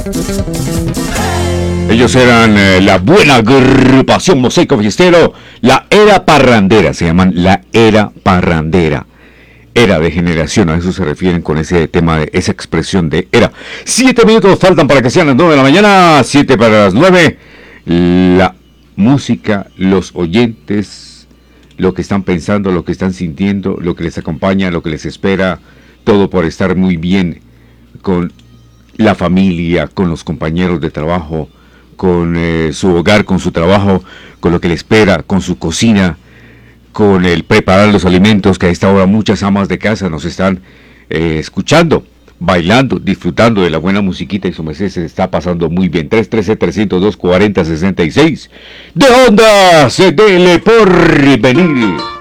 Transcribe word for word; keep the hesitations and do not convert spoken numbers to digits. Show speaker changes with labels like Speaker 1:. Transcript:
Speaker 1: Ellos eran eh, la buena agrupación Mosaico Fiestero, la Era Parrandera, se llaman la Era Parrandera. Era de generación, a eso se refieren con ese tema, de esa expresión de era. Siete minutos faltan para que sean las nueve de la mañana, siete para las nueve. La música, los oyentes, lo que están pensando, lo que están sintiendo, lo que les acompaña, lo que les espera, todo por estar muy bien con la familia, con los compañeros de trabajo, con eh, su hogar, con su trabajo, con lo que le espera, con su cocina, con el preparar los alimentos, que a esta hora muchas amas de casa nos están eh, escuchando, bailando, disfrutando de la buena musiquita, y su merced se está pasando muy bien. tres uno tres, tres cero dos, cuarenta sesenta y seis de Honda, se dele por venir.